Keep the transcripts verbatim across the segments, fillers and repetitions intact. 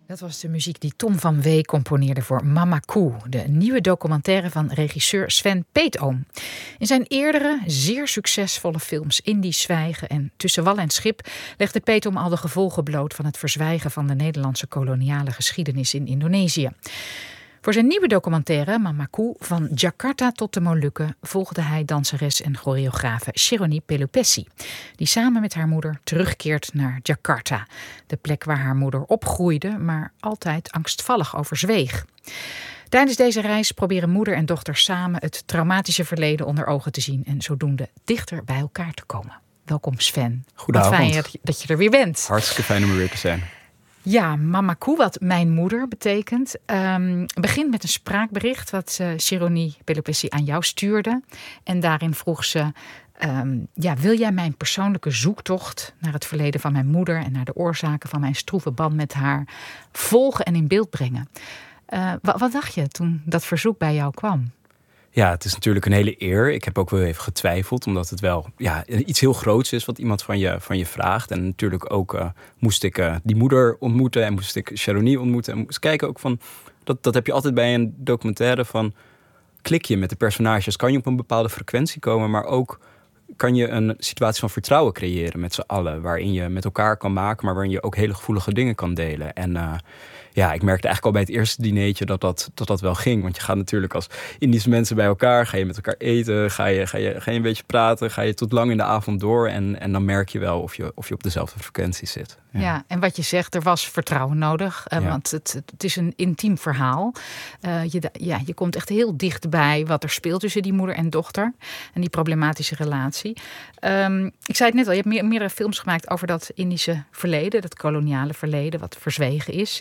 Dat was de muziek die Tom van Wee componeerde voor Mama Koe, de nieuwe documentaire van regisseur Sven Peetoom. In zijn eerdere, zeer succesvolle films Indisch Zwijgen en Tussen wal en schip legde Peetoom al de gevolgen bloot van het verzwijgen van de Nederlandse koloniale geschiedenis in Indonesië. Voor zijn nieuwe documentaire Mama Koe, van Jakarta tot de Molukken, volgde hij danseres en choreografe Sheroni Pelupesi, die samen met haar moeder terugkeert naar Jakarta, de plek waar haar moeder opgroeide, maar altijd angstvallig over zweeg. Tijdens deze reis proberen moeder en dochter samen het traumatische verleden onder ogen te zien en zodoende dichter bij elkaar te komen. Welkom Sven. Goedenavond. Wat fijn dat je er weer bent. Hartstikke fijn om er weer te zijn. Ja, Mama Koe, wat mijn moeder betekent, um, begint met een spraakbericht wat uh, Sheroni Pelupesi aan jou stuurde. En daarin vroeg ze, um, ja, wil jij mijn persoonlijke zoektocht naar het verleden van mijn moeder en naar de oorzaken van mijn stroeve band met haar volgen en in beeld brengen? Uh, wat, wat dacht je toen dat verzoek bij jou kwam? Ja, het is natuurlijk een hele eer. Ik heb ook wel even getwijfeld, omdat het wel ja, iets heel groots is wat iemand van je, van je vraagt. En natuurlijk ook uh, moest ik uh, die moeder ontmoeten en moest ik Sheroni ontmoeten. En moest kijken ook van, dat, dat heb je altijd bij een documentaire van, klik je met de personages. Kan je op een bepaalde frequentie komen, maar ook kan je een situatie van vertrouwen creëren met z'n allen. Waarin je met elkaar kan maken, maar waarin je ook hele gevoelige dingen kan delen. En uh, ja, ik merkte eigenlijk al bij het eerste dinertje dat dat, dat dat wel ging. Want je gaat natuurlijk als Indische mensen bij elkaar, ga je met elkaar eten, ga je, ga je, ga je een beetje praten, ga je tot lang in de avond door. En, en dan merk je wel of je, of je op dezelfde frequentie zit. Ja. ja, en wat je zegt, er was vertrouwen nodig. Uh, ja. Want het, het is een intiem verhaal. Uh, je, ja, je komt echt heel dichtbij wat er speelt tussen die moeder en dochter. En die problematische relatie. Um, ik zei het net al, je hebt meer, meerdere films gemaakt over dat Indische verleden. Dat koloniale verleden, wat verzwegen is.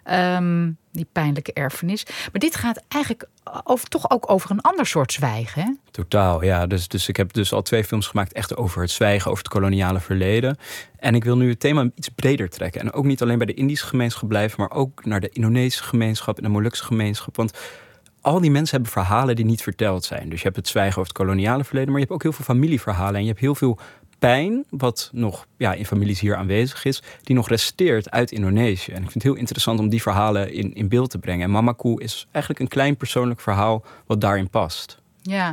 Um, die pijnlijke erfenis. Maar dit gaat eigenlijk over, toch ook over een ander soort zwijgen, hè? Totaal, ja. Dus, dus ik heb dus al twee films gemaakt echt over het zwijgen, over het koloniale verleden. En ik wil nu het thema iets breder trekken. En ook niet alleen bij de Indische gemeenschap blijven, maar ook naar de Indonesische gemeenschap en de Molukse gemeenschap. Want al die mensen hebben verhalen die niet verteld zijn. Dus je hebt het zwijgen over het koloniale verleden, maar je hebt ook heel veel familieverhalen. En je hebt heel veel pijn, wat nog ja, in families hier aanwezig is, die nog resteert uit Indonesië. En ik vind het heel interessant om die verhalen in, in beeld te brengen. En Mama Koe is eigenlijk een klein persoonlijk verhaal wat daarin past. Ja,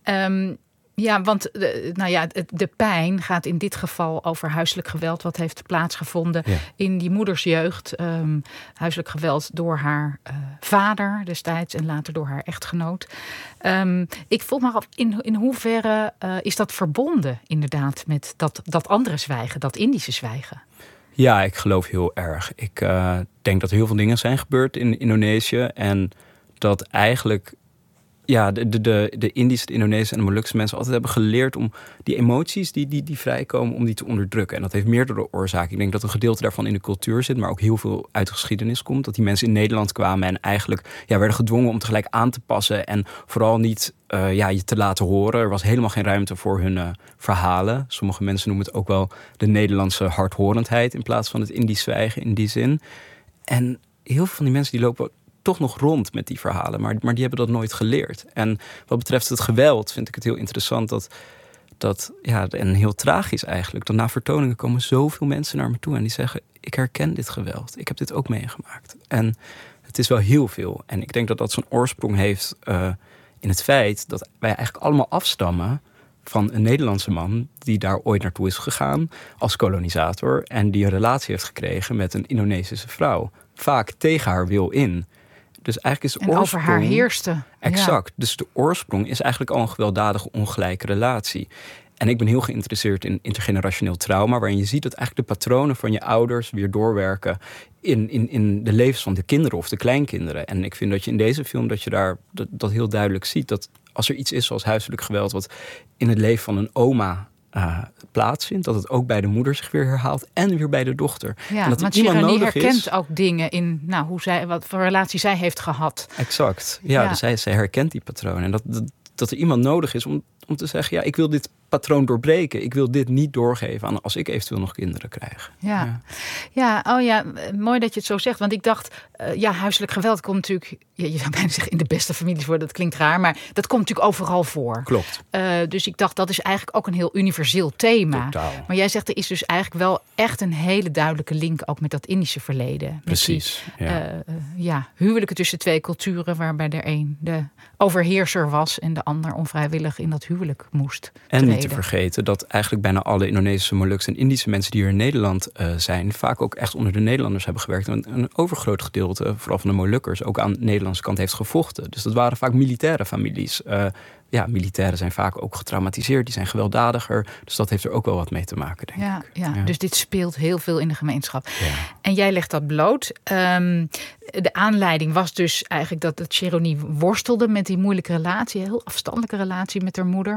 um, ja want uh, nou ja, de, de pijn gaat in dit geval over huiselijk geweld wat heeft plaatsgevonden ja. in die moeders jeugd. Um, huiselijk geweld door haar uh, vader destijds en later door haar echtgenoot. Um, ik vroeg me af, in, in hoeverre uh, is dat verbonden inderdaad met dat, dat andere zwijgen, dat Indische zwijgen? Ja, ik geloof heel erg. Ik uh, denk dat heel veel dingen zijn gebeurd in Indonesië en dat eigenlijk ja, de, de, de, de Indische, de Indonesische en de Molukse mensen altijd hebben geleerd om die emoties die, die, die vrijkomen, om die te onderdrukken. En dat heeft meerdere oorzaken. Ik denk dat een gedeelte daarvan in de cultuur zit, maar ook heel veel uit de geschiedenis komt. Dat die mensen in Nederland kwamen en eigenlijk ja, werden gedwongen om tegelijk aan te passen en vooral niet uh, ja, je te laten horen. Er was helemaal geen ruimte voor hun uh, verhalen. Sommige mensen noemen het ook wel de Nederlandse hardhorendheid in plaats van het Indisch zwijgen in die zin. En heel veel van die mensen die lopen toch nog rond met die verhalen, maar, maar die hebben dat nooit geleerd. En wat betreft het geweld vind ik het heel interessant dat, dat ja, en heel tragisch eigenlijk, dat na vertoningen komen zoveel mensen naar me toe en die zeggen, ik herken dit geweld, ik heb dit ook meegemaakt. En het is wel heel veel. En ik denk dat dat zijn oorsprong heeft uh, in het feit dat wij eigenlijk allemaal afstammen van een Nederlandse man die daar ooit naartoe is gegaan als kolonisator en die een relatie heeft gekregen met een Indonesische vrouw. Vaak tegen haar wil in. Dus eigenlijk is de en oorsprong, over haar heerste. Exact. Ja. Dus de oorsprong is eigenlijk al een gewelddadige ongelijke relatie. En ik ben heel geïnteresseerd in intergenerationeel trauma, waarin je ziet dat eigenlijk de patronen van je ouders weer doorwerken in, in, in de levens van de kinderen of de kleinkinderen. En ik vind dat je in deze film dat je daar dat, dat heel duidelijk ziet. Dat als er iets is zoals huiselijk geweld, wat in het leven van een oma Uh, plaatsvindt, dat het ook bij de moeder zich weer herhaalt en weer bij de dochter. Ja, en dat want iemand Sheroni nodig herkent is, ook dingen in nou, hoe zij, wat voor relatie zij heeft gehad. Exact. Ja, ja. dus zij, zij herkent die patronen. En dat, dat, dat er iemand nodig is om, om te zeggen, ja, ik wil dit patroon doorbreken. Ik wil dit niet doorgeven aan als ik eventueel nog kinderen krijg. Ja, ja, ja oh ja, mooi dat je het zo zegt. Want ik dacht, uh, ja, huiselijk geweld komt natuurlijk, ja, je zou bijna zeggen in de beste families voor, dat klinkt raar, maar dat komt natuurlijk overal voor. Klopt. Uh, dus ik dacht, dat is eigenlijk ook een heel universeel thema. Totaal. Maar jij zegt, er is dus eigenlijk wel echt een hele duidelijke link ook met dat Indische verleden. Precies. Die, ja. Uh, uh, ja, huwelijken tussen twee culturen, waarbij er een de overheerser was en de ander onvrijwillig in dat huwelijk moest En treden. niet te vergeten dat eigenlijk bijna alle Indonesische, Molukse en Indische mensen die hier in Nederland uh, zijn, vaak ook echt onder de Nederlanders hebben gewerkt. En een overgroot gedeelte, vooral van de Molukkers, ook aan de Nederlandse kant heeft gevochten. Dus dat waren vaak militaire families. Uh, ja, militairen zijn vaak ook getraumatiseerd, die zijn gewelddadiger. Dus dat heeft er ook wel wat mee te maken, denk ja, ik. Ja, Ja. dus dit speelt heel veel in de gemeenschap. Ja. En jij legt dat bloot. Um, de aanleiding was dus eigenlijk dat het Sheroni worstelde met die moeilijke relatie, een heel afstandelijke relatie met haar moeder.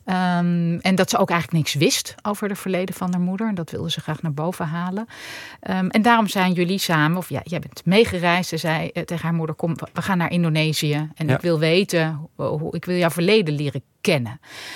Um, en dat ze ook eigenlijk niks wist over het verleden van haar moeder. En dat wilde ze graag naar boven halen. Um, en daarom zijn jullie samen, of ja, jij bent meegereisd. Ze zei uh, tegen haar moeder, kom, we gaan naar Indonesië. En Ja. ik wil weten, hoe, ik wil jouw verleden leren kennen.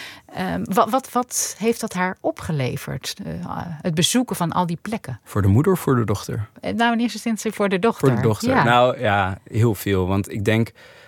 Um, wat, wat, wat heeft dat haar opgeleverd? Uh, het bezoeken van al die plekken. Voor de moeder of voor de dochter? Nou, in eerste instantie voor de dochter. Voor de dochter. Ja. Nou ja, heel veel. Want ik denk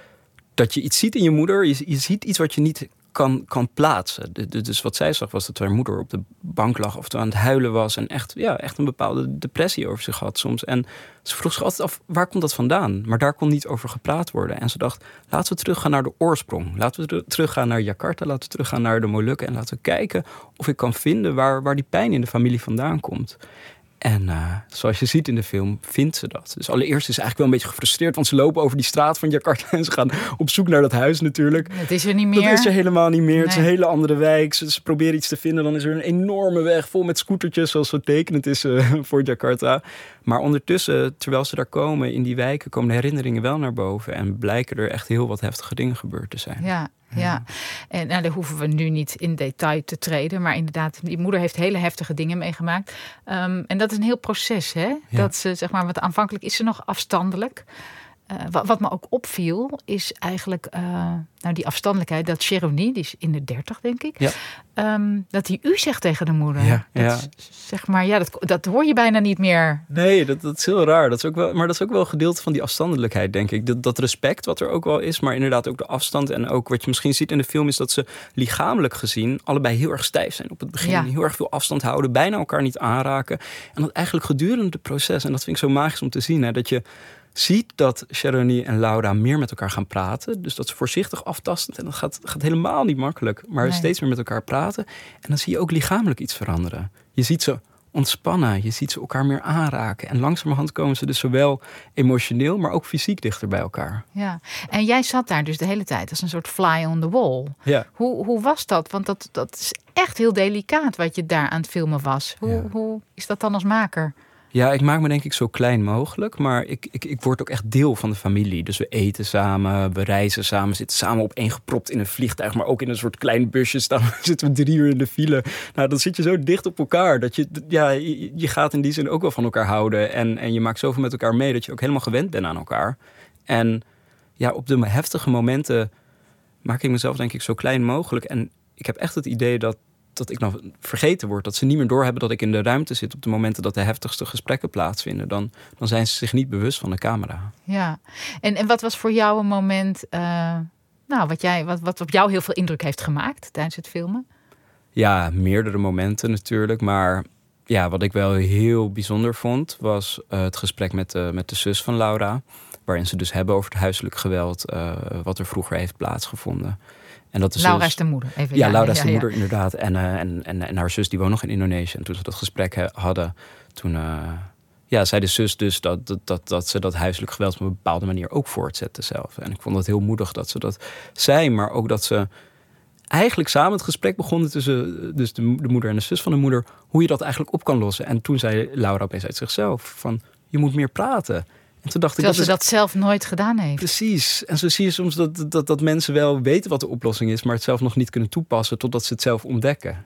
dat je iets ziet in je moeder. Je, je ziet iets wat je niet kan, kan plaatsen. De, de, dus wat zij zag was dat haar moeder op de bank lag of aan het huilen was. En echt, ja, echt een bepaalde depressie over zich had soms. En ze vroeg zich altijd af, waar komt dat vandaan? Maar daar kon niet over gepraat worden. En ze dacht, laten we teruggaan naar de oorsprong. Laten we teruggaan naar Jakarta. Laten we teruggaan naar de Molukken. En laten we kijken of ik kan vinden waar, waar die pijn in de familie vandaan komt. En uh, zoals je ziet in de film, vindt ze dat. Dus allereerst is ze eigenlijk wel een beetje gefrustreerd, want ze lopen over die straat van Jakarta en ze gaan op zoek naar dat huis natuurlijk. Het is er niet meer. Dat is er helemaal niet meer. Nee. Het is een hele andere wijk. Ze, ze proberen iets te vinden, dan is er een enorme weg vol met scootertjes, zoals zo tekenend is uh, voor Jakarta. Maar ondertussen, terwijl ze daar komen in die wijken, komen de herinneringen wel naar boven en blijken er echt heel wat heftige dingen gebeurd te zijn. Ja. Ja, en nou, daar hoeven we nu niet in detail te treden. Maar inderdaad, die moeder heeft hele heftige dingen meegemaakt. Um, en dat is een heel proces, hè? Ja. Dat ze, zeg maar, want aanvankelijk is ze nog afstandelijk. Uh, wat, wat me ook opviel, is eigenlijk uh, nou die afstandelijkheid. Dat Sheroni, die is in de dertig, denk ik. Ja. Um, dat hij u zegt tegen de moeder. Ja, dat, ja. Zeg maar, ja, dat, dat hoor je bijna niet meer. Nee, dat, dat is heel raar. Dat is ook wel, maar dat is ook wel een gedeelte van die afstandelijkheid, denk ik. Dat, dat respect wat er ook wel is, maar inderdaad ook de afstand. En ook wat je misschien ziet in de film is dat ze lichamelijk gezien allebei heel erg stijf zijn op het begin. Ja. Heel erg veel afstand houden, bijna elkaar niet aanraken. En dat eigenlijk gedurende het proces, en dat vind ik zo magisch om te zien, hè, dat je ziet dat Sheroni en Laura meer met elkaar gaan praten. Dus dat ze voorzichtig aftastend. En dat gaat, gaat helemaal niet makkelijk. Maar nee. steeds meer met elkaar praten. En dan zie je ook lichamelijk iets veranderen. Je ziet ze ontspannen. Je ziet ze elkaar meer aanraken. En langzamerhand komen ze dus zowel emotioneel, maar ook fysiek dichter bij elkaar. Ja, en jij zat daar dus de hele tijd als een soort fly on the wall. Ja. Hoe, hoe was dat? Want dat, dat is echt heel delicaat wat je daar aan het filmen was. Hoe, Ja. hoe is dat dan als maker? Ja, ik maak me denk ik zo klein mogelijk. Maar ik, ik, ik word ook echt deel van de familie. Dus we eten samen, we reizen samen, zitten samen opeengepropt in een vliegtuig. Maar ook in een soort klein busje staan. Zitten we drie uur in de file. Nou, dan zit je zo dicht op elkaar. Dat je, ja, je, je gaat in die zin ook wel van elkaar houden. En, en je maakt zoveel met elkaar mee dat je ook helemaal gewend bent aan elkaar. En ja, op de heftige momenten maak ik mezelf denk ik zo klein mogelijk. En ik heb echt het idee dat dat ik nou vergeten word. Dat ze niet meer doorhebben dat ik in de ruimte zit op de momenten dat de heftigste gesprekken plaatsvinden. Dan, dan zijn ze zich niet bewust van de camera. Ja, en, en wat was voor jou een moment, uh, nou, wat, jij, wat, wat op jou heel veel indruk heeft gemaakt tijdens het filmen? Ja, meerdere momenten natuurlijk. Maar ja, wat ik wel heel bijzonder vond, was uh, het gesprek met de, met de zus van Laura. Waarin ze dus hebben over het huiselijk geweld, uh, wat er vroeger heeft plaatsgevonden. En dat is Laura dus, is de moeder. Even, ja, ja, Laura is ja, de ja. moeder inderdaad. En, uh, en, en, en haar zus die woont nog in Indonesië. En toen ze dat gesprek he, hadden, toen uh, ja, zei de zus dus dat, dat, dat, dat ze dat huiselijk geweld op een bepaalde manier ook voortzette zelf. En ik vond het heel moedig dat ze dat zei. Maar ook dat ze eigenlijk samen het gesprek begonnen tussen dus de, de moeder en de zus van de moeder, hoe je dat eigenlijk op kan lossen. En toen zei Laura opeens uit zichzelf van, je moet meer praten. En toen dacht Terwijl ik, ze dat, dat zelf nooit gedaan heeft. Precies. En zo zie je soms dat, dat, dat mensen wel weten wat de oplossing is, maar het zelf nog niet kunnen toepassen totdat ze het zelf ontdekken.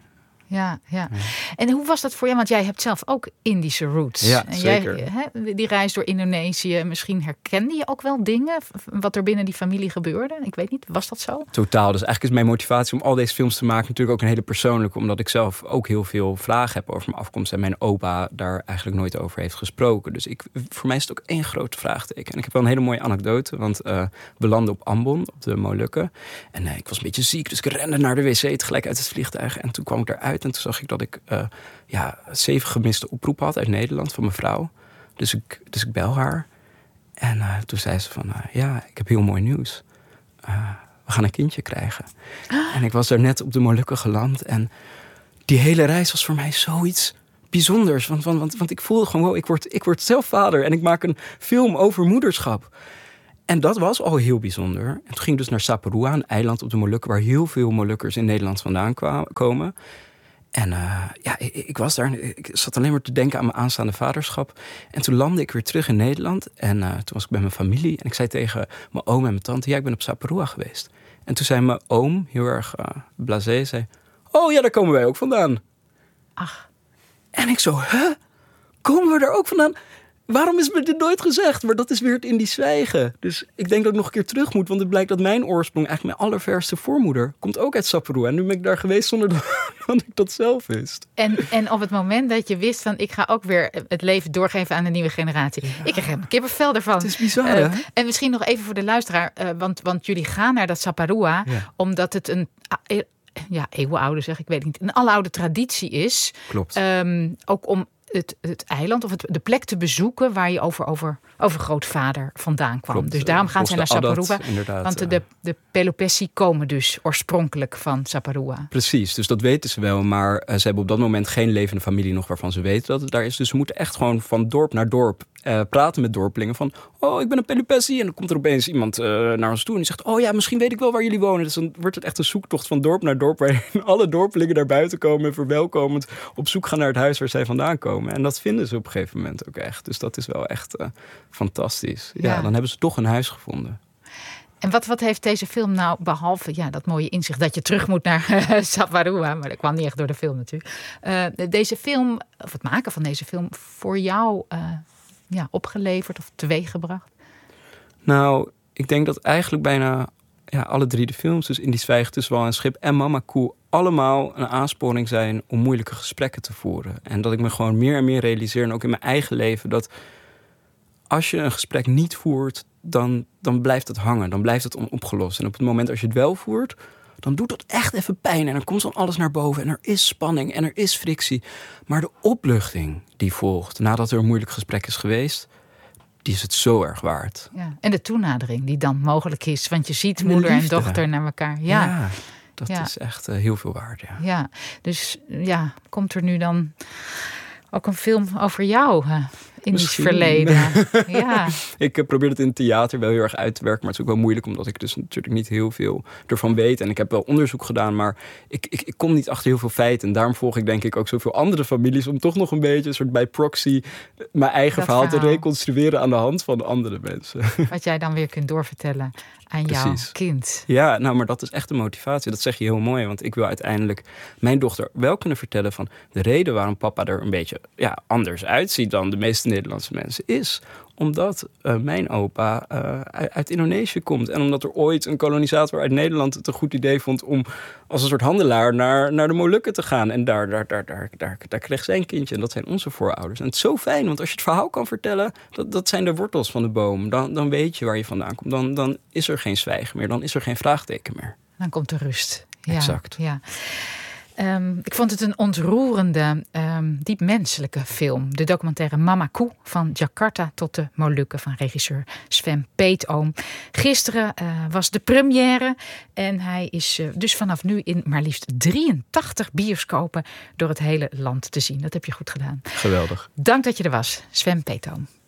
Ja, ja. ja. En hoe was dat voor jou? Want jij hebt zelf ook Indische roots. Ja, en zeker. Jij, hè, die reis door Indonesië, misschien herkende je ook wel dingen, wat er binnen die familie gebeurde? Ik weet niet, was dat zo? Totaal. Dus eigenlijk is mijn motivatie om al deze films te maken natuurlijk ook een hele persoonlijke, omdat ik zelf ook heel veel vragen heb over mijn afkomst en mijn opa daar eigenlijk nooit over heeft gesproken. Dus ik, voor mij is het ook één grote vraagteken. En ik heb wel een hele mooie anekdote, want uh, we landden op Ambon, op de Molukken. En uh, ik was een beetje ziek, dus ik rende naar de wc tegelijk uit het vliegtuig. En toen kwam ik eruit en toen zag ik dat ik uh, ja, zeven gemiste oproepen had uit Nederland van mijn vrouw. Dus ik, dus ik bel haar. En uh, toen zei ze van, uh, ja, ik heb heel mooi nieuws. Uh, we gaan een kindje krijgen. Ah. En ik was daar net op de Molukken geland. En die hele reis was voor mij zoiets bijzonders. Want, want, want, want ik voelde gewoon, wow, ik word, ik word zelf vader. En ik maak een film over moederschap. En dat was al heel bijzonder. En toen ging ik dus naar Saparua, een eiland op de Molukken, waar heel veel Molukkers in Nederland vandaan kwa- komen. En uh, ja, ik, ik was daar. Ik zat alleen maar te denken aan mijn aanstaande vaderschap. En toen landde ik weer terug in Nederland. En uh, toen was ik bij mijn familie. En ik zei tegen mijn oom en mijn tante, ja, ik ben op Saparua geweest. En toen zei mijn oom, heel erg uh, blasé, zei, oh ja, daar komen wij ook vandaan. Ach. En ik zo, huh? Komen we daar ook vandaan? Waarom is me dit nooit gezegd? Maar dat is weer het in die zwijgen. Dus ik denk dat ik nog een keer terug moet. Want het blijkt dat mijn oorsprong, eigenlijk mijn allerverste voormoeder, komt ook uit Saparua. En nu ben ik daar geweest zonder dat, dat ik dat zelf wist. En, en op het moment dat je wist van, ik ga ook weer het leven doorgeven aan de nieuwe generatie. Ja. Ik krijg helemaal kippenvel ervan. Het is bizar, uh, hè? En misschien nog even voor de luisteraar. Uh, want, want jullie gaan naar dat Saparua. Ja. Omdat het een... Uh, ja, eeuwenoude zeg ik, weet niet. Een aloude traditie is. Klopt. Um, ook om Het, het eiland of het, de plek te bezoeken waar je over, over, over grootvader vandaan kwam. Klopt, dus daarom gaan zij naar Saparua. Adat, want de, de, de Pelopessi komen dus oorspronkelijk van Saparua. Precies, dus dat weten ze wel. Maar uh, ze hebben op dat moment geen levende familie nog waarvan ze weten dat het daar is. Dus ze moeten echt gewoon van dorp naar dorp uh, praten met dorpelingen. Van, oh, ik ben een Pelopessi. En dan komt er opeens iemand uh, naar ons toe en die zegt, oh ja, misschien weet ik wel waar jullie wonen. Dus dan wordt het echt een zoektocht van dorp naar dorp, waarin alle dorpelingen naar buiten komen en verwelkomend op zoek gaan naar het huis waar zij vandaan komen. En dat vinden ze op een gegeven moment ook echt. Dus dat is wel echt uh, fantastisch. Ja, ja, dan hebben ze toch een huis gevonden. En wat, wat heeft deze film nou, behalve ja, dat mooie inzicht dat je terug moet naar uh, Saparua, maar dat kwam niet echt door de film natuurlijk. Uh, deze film, of het maken van deze film, voor jou uh, ja, opgeleverd of teweeggebracht? Nou, ik denk dat eigenlijk bijna ja, alle drie de films, dus In die Zwijgen, Tussen Wal en Schip en Mama Koe, allemaal een aansporing zijn om moeilijke gesprekken te voeren. En dat ik me gewoon meer en meer realiseer, en ook in mijn eigen leven, dat als je een gesprek niet voert, dan, dan blijft het hangen. Dan blijft het onopgelost. En op het moment als je het wel voert, dan doet dat echt even pijn. En dan komt dan alles naar boven. En er is spanning en er is frictie. Maar de opluchting die volgt nadat er een moeilijk gesprek is geweest, die is het zo erg waard. Ja. En de toenadering die dan mogelijk is. Want je ziet moeder en dochter naar elkaar. Ja, ja dat ja. is echt uh, heel veel waard. Ja. ja, dus ja, komt er nu dan ook een film over jou uh, in het verleden? Ja. Ik uh, probeer het in het theater wel heel erg uit te werken. Maar het is ook wel moeilijk, omdat ik dus natuurlijk niet heel veel ervan weet. En ik heb wel onderzoek gedaan, maar ik, ik, ik kom niet achter heel veel feiten. En daarom volg ik denk ik ook zoveel andere families, om toch nog een beetje een soort bij proxy mijn eigen verhaal, verhaal te reconstrueren aan de hand van andere mensen. Wat jij dan weer kunt doorvertellen aan Precies. jouw kind. Ja, nou, maar dat is echt de motivatie. Dat zeg je heel mooi, want ik wil uiteindelijk mijn dochter wel kunnen vertellen van de reden waarom papa er een beetje ja, anders uitziet dan de meeste Nederlandse mensen is omdat uh, mijn opa uh, uit Indonesië komt. En omdat er ooit een kolonisator uit Nederland het een goed idee vond om als een soort handelaar naar, naar de Molukken te gaan. En daar, daar, daar, daar, daar, daar kreeg zijn kindje. En dat zijn onze voorouders. En het is zo fijn, want als je het verhaal kan vertellen, dat, dat zijn de wortels van de boom. Dan, dan weet je waar je vandaan komt. Dan, dan is er geen zwijgen meer. Dan is er geen vraagteken meer. Dan komt de rust. Ja, exact. Ja. Um, ik vond het een ontroerende, um, diep menselijke film. De documentaire Mama Koe, van Jakarta tot de Molukken, van regisseur Sven Peetoom. Gisteren uh, was de première en hij is uh, dus vanaf nu in maar liefst drieëntachtig bioscopen door het hele land te zien. Dat heb je goed gedaan. Geweldig. Dank dat je er was, Sven Peetoom.